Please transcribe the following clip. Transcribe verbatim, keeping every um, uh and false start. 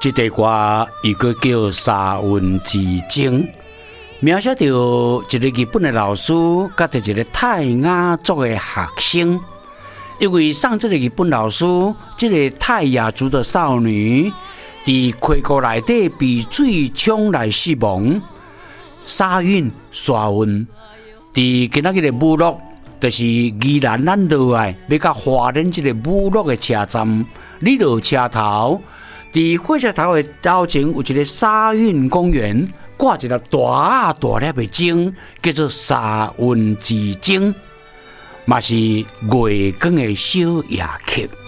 这个歌伊个叫沙文之争，描写到一个日本的老师甲一个泰雅族的学生，因为上这个日本老师，这个泰雅族的少女伫溪谷内底被水冲来死亡，沙运沙运，伫今仔日的母鹿，就是宜兰咱落来要到花莲这个母鹿的车站，你落车头。伫火车头的头前有一个沙运公园，挂一粒大大粒的钟，叫做沙运之钟，嘛是月光的小夜曲。